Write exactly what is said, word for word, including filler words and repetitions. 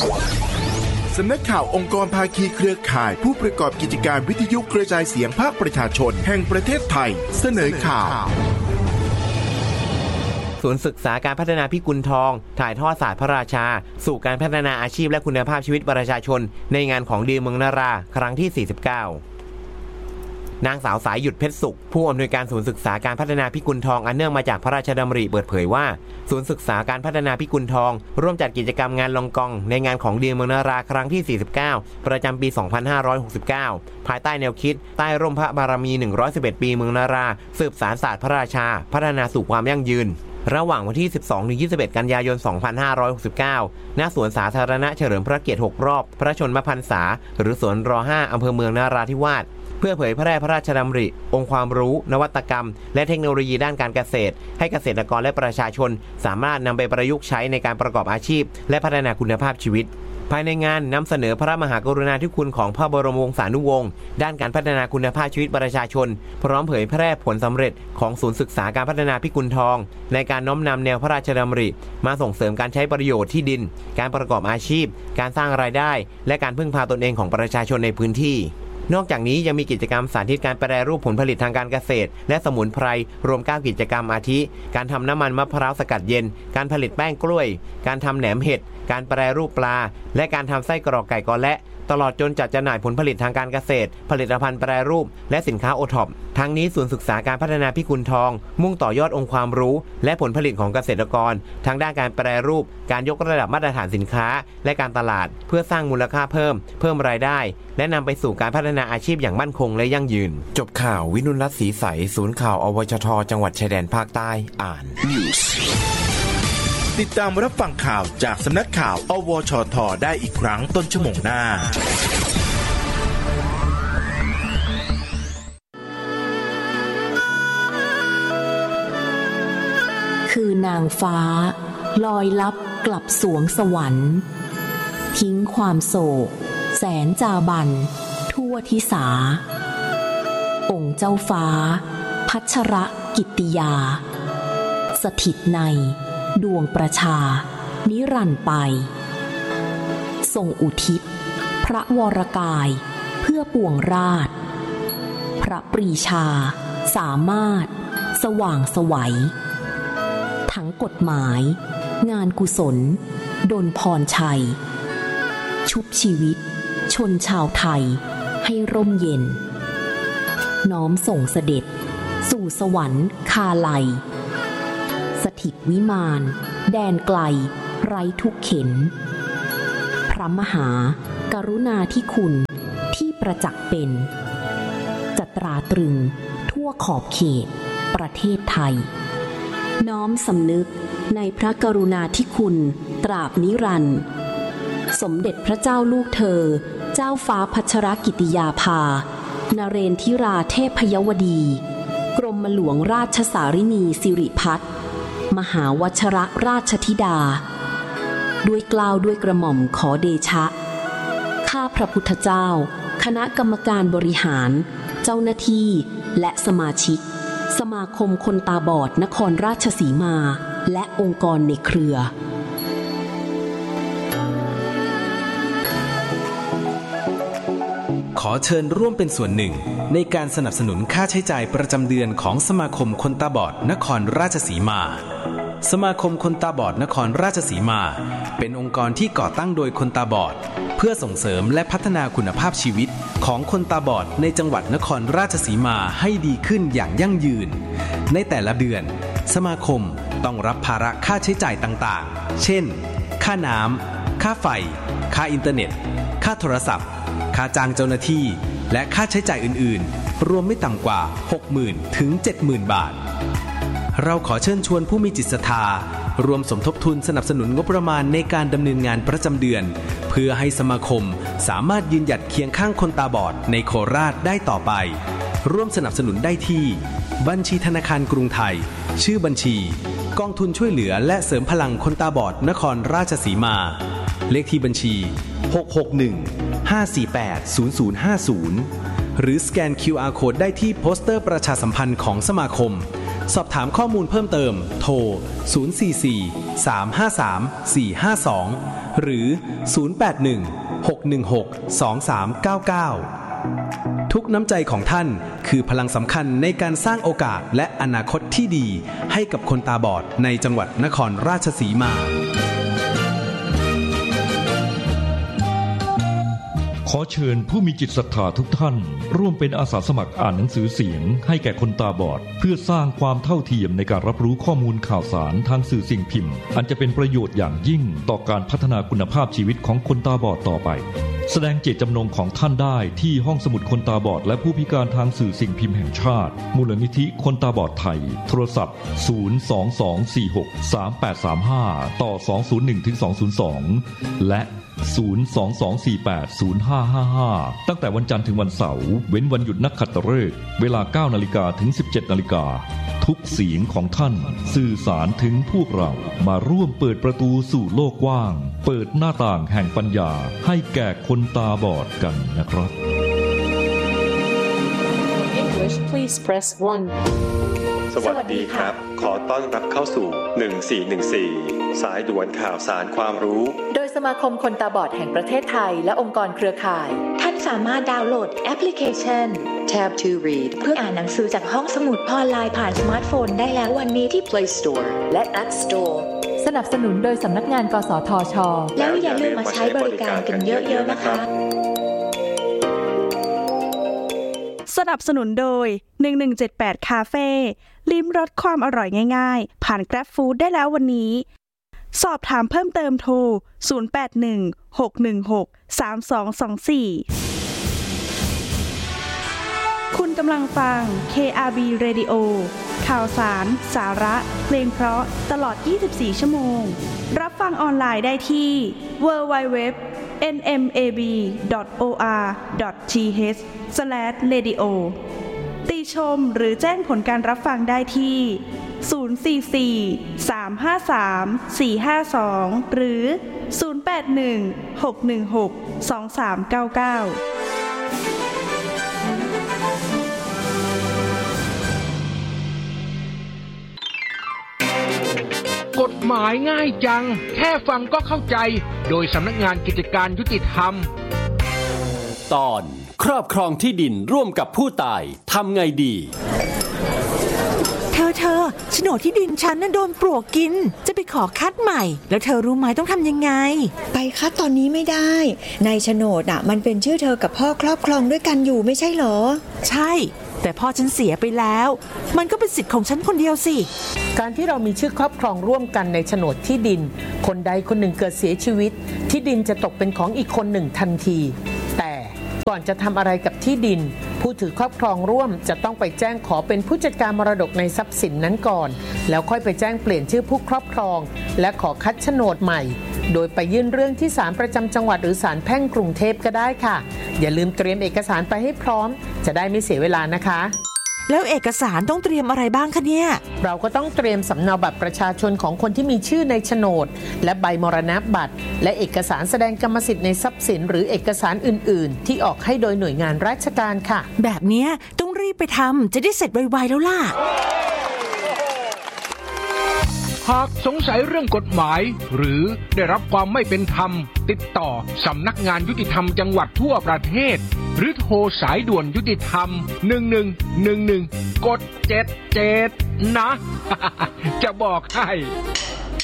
สำนักข่าวองค์กรภาคีเครือข่ายผู้ประกอบกิจการวิทยุกระจายเสียงภาคประชาชนแห่งประเทศไทยเสนอข่าวศูนย์ศึกษาการพัฒนาพิกุลทองถ่ายทอดศาสตร์พระราชาสู่การพัฒนาอาชีพและคุณภาพชีวิตประชาชนในงานของดีเมืองนาราครั้งที่สี่สิบเก้านางสาวสายหยุดเพชรสุขผู้อำนวยการศูนย์ศึกษาการพัฒนาพิกุลทองอันเนื่องมาจากพระราชดำริเปิดเผยว่าศูนย์ศึกษาการพัฒนาพิกุลทองร่วมจัดกิจกรรมงานลองกองในงานของดีเมืองนาราครั้งที่สี่สิบเก้าประจำปีสองพันห้าร้อยหกสิบเก้าภายใต้แนวคิดใต้ร่มพระบารมีหนึ่งร้อยสิบเอ็ดปีเมืองนาราสืบสานศาสตร์พระราชาพัฒนาสู่ความยั่งยืนระหว่างวันที่ สิบสองถึงยี่สิบเอ็ด กันยายน สองพันห้าร้อยหกสิบเก้า ณ สวนสาธารณะเฉลิมพระเกียรติหกรอบพระชนมพรรษาหรือสวนรห้าอำเภอเมืองนราธิวาสเพื่อเผยแพร่พระราชดำริองค์ความรู้นวัตกรรมและเทคโนโลยีด้านการเกษตรให้เกษตรกรและประชาชนสามารถนำไปประยุกต์ใช้ในการประกอบอาชีพและพัฒนาคุณภาพชีวิตภายในงานนำเสนอพระมหากรุณาธิคุณของพระบรมวงศานุวงศ์ด้านการพัฒนาคุณภาพชีวิตประชาชนพร้อมเผยแพร่ผลสำเร็จของศูนย์ศึกษาการพัฒนาพิกุลทองในการน้อมนำแนวพระราชดำริมาส่งเสริมการใช้ประโยชน์ที่ดินการประกอบอาชีพการสร้างรายได้และการพึ่งพาตนเองของประชาชนในพื้นที่นอกจากนี้ยังมีกิจกรรมสาธิตการแปรรูปผลผลิตทางการเกษตรและสมุนไพรรวมเก้ากิจกรรมอาทิการทำน้ำมันมะพร้าวสกัดเย็นการผลิตแป้งกล้วยการทำแหนมเห็ดการแปรรูปปลาและการทำไส้กรอกไก่กอและตลอดจนจัดจำหน่ายผลผลิตทางการเกษตรผลิตภัณฑ์แปรรูปและสินค้าโอท็อปทั้งนี้ศูนย์ศึกษาการพัฒนาพิกุลทองมุ่งต่อยอดองค์ความรู้และผลผลิตของเกษตรกรทั้งด้านการแปรรูปการยกระดับมาตรฐานสินค้าและการตลาดเพื่อสร้างมูลค่าเพิ่มเพิ่มรายได้และนำไปสู่การพัฒนาอาชีพอย่างมั่นคงและยั่งยืนจบข่าววินุรัตน์ศรีใสศูนย์ข่าวอวชทจังหวัดชายแดนภาคใต้อ่านติดตามรับฟังข่าวจากสำนักข่าวอวชทได้อีกครั้งต้นชั่วโมงหน้าคือนางฟ้าลอยลับกลับสวงสวรรค์ทิ้งความโศกแสนจาบันทั่วทิสาองค์เจ้าฟ้าพัชรกิตติยาสถิตในดวงประชานิรันดร์ไปทรงอุทิศพระวรกายเพื่อปวงราชพระปรีชาสามารถสว่างไสวทั้งกฎหมายงานกุศลดลพรชัยชุบชีวิตชนชาวไทยให้ร่มเย็นน้อมส่งเสด็จสู่สวรรค์คาไลสถิตวิมานแดนไกลไร้ทุกเข็นพระมหากรุณาธิคุณที่ประจักษ์เป็นจะตราตรึงทั่วขอบเขตประเทศไทยน้อมสำนึกในพระกรุณาธิคุณตราบนิรันดร์สมเด็จพระเจ้าลูกเธอเจ้าฟ้าพัชรกิติยาภานเรนทิราเทพยวดีกรมหลวงราชสารินีสิริพัฒน์มหาวชรราชธิดาด้วยเกล้าด้วยกระหม่อมขอเดชะข้าพระพุทธเจ้าคณะกรรมการบริหารเจ้าหน้าที่และสมาชิกสมาคมคนตาบอดนครราชสีมาและองค์กรในเครือขอเชิญร่วมเป็นส่วนหนึ่งในการสนับสนุนค่าใช้จ่ายประจำเดือนของสมาคมคนตาบอดนครราชสีมาสมาคมคนตาบอดนครราชสีมาเป็นองค์กรที่ก่อตั้งโดยคนตาบอดเพื่อส่งเสริมและพัฒนาคุณภาพชีวิตของคนตาบอดในจังหวัดนครราชสีมาให้ดีขึ้นอย่างยั่งยืนในแต่ละเดือนสมาคมต้องรับภาระค่าใช้จ่ายต่างๆเช่นค่าน้ำค่าไฟค่าอินเทอร์เน็ตค่าโทรศัพท์ค่าจ้างเจ้าหน้าที่และค่าใช้จ่ายอื่นๆรวมไม่ต่ำกว่า หกหมื่น ถึง เจ็ดหมื่น บาทเราขอเชิญชวนผู้มีจิตศรัทธารวมสมทบทุนสนับสนุนงบประมาณในการดำเนินงานประจำเดือนเพื่อให้สมาคมสามารถยืนหยัดเคียงข้างคนตาบอดในโคราชได้ต่อไปร่วมสนับสนุนได้ที่บัญชีธนาคารกรุงไทยชื่อบัญชีกองทุนช่วยเหลือและเสริมพลังคนตาบอดนครราชสีมาเลขที่บัญชีหก หก หนึ่ง ห้า สี่ แปด ศูนย์ ศูนย์ ห้า ศูนย์หรือสแกน คิว อาร์ Code ได้ที่โปสเตอร์ประชาสัมพันธ์ของสมาคมสอบถามข้อมูลเพิ่มเติมโทรศูนย์ สี่ สี่ สาม ห้า สาม สี่ ห้า สองหรือศูนย์ แปด หนึ่ง หก หนึ่ง หก สอง สาม เก้า เก้าทุกน้ำใจของท่านคือพลังสำคัญในการสร้างโอกาสและอนาคตที่ดีให้กับคนตาบอดในจังหวัดนครราชสีมาขอเชิญผู้มีจิตศรัทธาทุกท่านร่วมเป็นอาสาสมัครอ่านหนังสือเสียงให้แก่คนตาบอดเพื่อสร้างความเท่าเทียมในการรับรู้ข้อมูลข่าวสารทางสื่อสิ่งพิมพ์อันจะเป็นประโยชน์อย่างยิ่งต่อการพัฒนาคุณภาพชีวิตของคนตาบอดต่อไปแสดงเจตจำนงของท่านได้ที่ห้องสมุดคนตาบอดและผู้พิการทางสื่อสิ่งพิมพ์แห่งชาติมูลนิธิคนตาบอดไทยโทรศัพท์ศูนย์ สอง สอง สี่ หก สาม แปด สาม ห้าต่อสอง ศูนย์ หนึ่ง ถึง สอง ศูนย์ สองและศูนย์ สอง สอง สี่ แปด ศูนย์ ห้า ห้า ห้าตั้งแต่วันจันทร์ถึงวันเสาร์เว้นวันหยุดนักขัตฤกษ์เวลา เก้านาฬิกา ถึง สิบเจ็ดนาฬิกาทุกเสียงของท่านสื่อสารถึงพวกเรามาร่วมเปิดประตูสู่โลกกว้างเปิดหน้าต่างแห่งปัญญาให้แก่คนตาบอดกันนะครับ English please press one สวัสดีครับขอต้อนรับเข้าสู่หนึ่งสี่หนึ่งสี่สายด่วนข่าวสารความรู้โดยสมาคมคนตาบอดแห่งประเทศไทยและองค์กรเครือข่ายท่านสามารถดาวน์โหลดแอปพลิเคชัน Tab ทู Read เพื่ออ่านหนังสือจากห้องสมุดออนไลน์ผ่านสมาร์ทโฟนได้แล้ววันนี้ที่ Play Store และ App Store สนับสนุนโดยสำนักงานกสทช. แล้วอย่าลืมมาใช้บริการกันเยอะๆนะคะสนับสนุนโดยหนึ่งหนึ่งเจ็ดแปดคาเฟ่ลิ้มรสความอร่อยง่ายๆผ่าน Grab Food ได้แล้ววันนี้สอบถามเพิ่มเติมโทรศูนย์ แปด หนึ่ง หก หนึ่ง หก สาม สอง สอง สี่คุณกำลังฟัง เค อาร์ บี Radio ข่าวสารสาระเพลงเพราะตลอดยี่สิบสี่ชั่วโมงรับฟังออนไลน์ได้ที่ ดับเบิลยู ดับเบิลยู ดับเบิลยู ดอท เอ็น เอ็ม เอ บี ดอท โอ อาร์ ดอท ที เอช สแลช เรดิโอ ติชมหรือแจ้งผลการรับฟังได้ที่ศูนย์ สี่ สี่ สาม ห้า สาม สี่ ห้า สองหรือศูนย์ แปด หนึ่ง หก หนึ่ง หก สอง สาม เก้า เก้ากฎหมายง่ายจังแค่ฟังก็เข้าใจโดยสำนักงานกิจการยุติธรรมตอนครอบครองที่ดินร่วมกับผู้ตายทำไงดีเธอเธอโฉนดที่ดินฉันน่ะโดนปลวกกินจะไปขอคัดใหม่แล้วเธอรู้ไหมต้องทำยังไงไปคัดตอนนี้ไม่ได้ในโฉนดอ่ะมันเป็นชื่อเธอกับพ่อครอบครองด้วยกันอยู่ไม่ใช่เหรอใช่แต่พ่อฉันเสียไปแล้วมันก็เป็นสิทธิ์ของฉันคนเดียวสิการที่เรามีชื่อครอบครองร่วมกันในโฉนดที่ดินคนใดคนหนึ่งเกิดเสียชีวิตที่ดินจะตกเป็นของอีกคนหนึ่งทันทีแต่ก่อนจะทำอะไรกับที่ดินผู้ถือครอบครองร่วมจะต้องไปแจ้งขอเป็นผู้จัดการมรดกในทรัพย์สินนั้นก่อนแล้วค่อยไปแจ้งเปลี่ยนชื่อผู้ครอบครองและขอคัดโฉนดใหม่โดยไปยื่นเรื่องที่ศาลประจำจังหวัดหรือศาลแพ่งกรุงเทพก็ได้ค่ะอย่าลืมเตรียมเอกสารไปให้พร้อมจะได้ไม่เสียเวลานะคะแล้วเอกสารต้องเตรียมอะไรบ้างคะเนี่ยเราก็ต้องเตรียมสำเนาบัตรประชาชนของคนที่มีชื่อในโฉนดและใบมรณบัตรและเอกสารแสดงกรรมสิทธิ์ในทรัพย์สินหรือเอกสารอื่นๆที่ออกให้โดยหน่วยงานราชการค่ะแบบนี้ต้องรีบไปทำจะได้เสร็จไวๆแล้วล่ะหากสงสัยเรื่องกฎหมายหรือได้รับความไม่เป็นธรรมติดต่อสำนักงานยุติธรรมจังหวัดทั่วประเทศหรือโทรสายด่วนยุติธรรมหนึ่งหนึ่งหนึ่งหนึ่งกดเจ็ดเจ็ดนะ จะบอกให้